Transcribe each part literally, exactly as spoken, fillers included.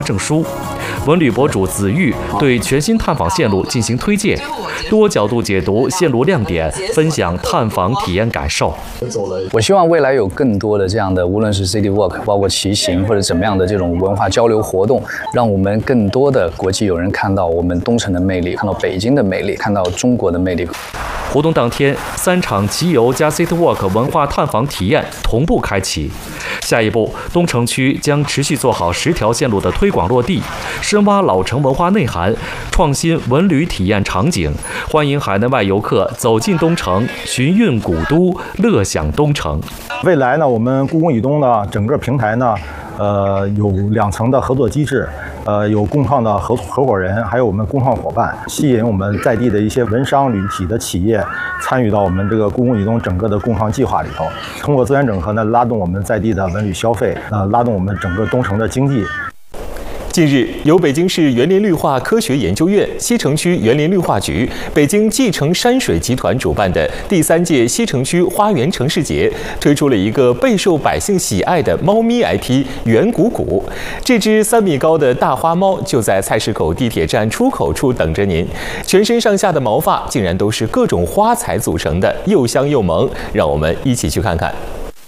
证书。文旅博主子玉对全新探访线路进行推荐，多角度解读线路亮点，分享探访体验感受。 我希望未来有更多的这样的，无论是 City Walk， 包括骑行或者怎么样的这种文化交流活动，让我们更多的国际友人看到我们东城的魅力，看到北京的魅力，看到中国的魅力。 活动当天，三场骑游加 City Walk 文化探访体验同步开启。下一步，东城区将持续做好十条线路的推广落地，深挖老城文化内涵，创新文旅体验场景，欢迎海内外游客走进东城，寻韵古都，乐享东城。 未来呢，我们故宫以东呢，整个平台呢，呃，有两层的合作机制。呃，有共创的合合伙人，还有我们共创伙伴，吸引我们在地的一些文商旅体的企业参与到我们这个故宫以东整个的共创计划里头。通过资源整合呢，拉动我们在地的文旅消费，呃，拉动我们整个东城的经济。 近日，由北京市园林绿化科学研究院、西城区园林绿化局、北京继承山水集团主办的第三届西城区花园城市节，推出了一个备受百姓喜爱的猫咪 I P 圆鼓鼓。这只三米高的大花猫就在菜市口地铁站出口处等着您，全身上下的毛发竟然都是各种花材组成的，又香又萌。让我们一起去看看。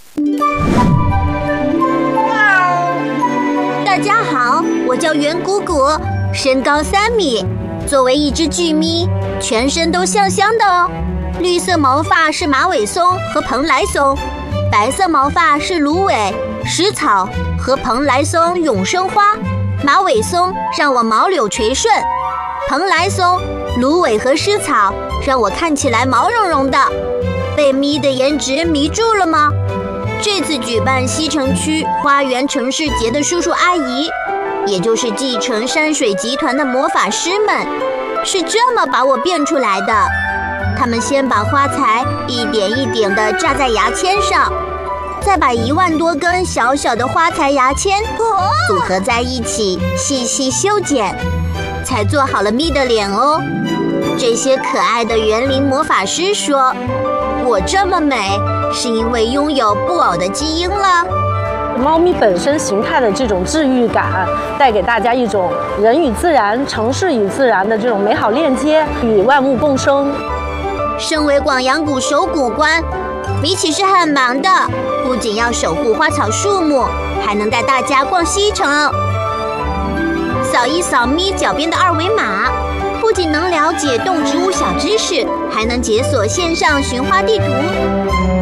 大家好，我叫圆鼓鼓，身高三米。作为一只巨咪，全身都香香的哦。绿色毛发是马尾松和蓬莱松，白色毛发是芦苇、石草和蓬莱松永生花。马尾松让我毛柳垂顺，蓬莱松、芦苇和石草让我看起来毛茸茸的。被咪的颜值迷住了吗？这次举办西城区花园城市节的叔叔阿姨，也就是继承山水集团的魔法师们，是这么把我变出来的。他们先把花材一点一点地扎在牙签上，再把一万多根小小的花材牙签组合在一起，细细修剪，才做好了咪的脸哦。这些可爱的园林魔法师说，我这么美是因为拥有布偶的基因了。 猫咪本身形态的这种治愈感，带给大家一种人与自然、城市与自然的这种美好链接，与万物共生。 身为广阳谷守谷官，米奇是很忙的，不仅要守护花草树木，还能带大家逛西城。扫一扫咪脚边的二维码，不仅能了解动植物小知识，还能解锁线上寻花地图。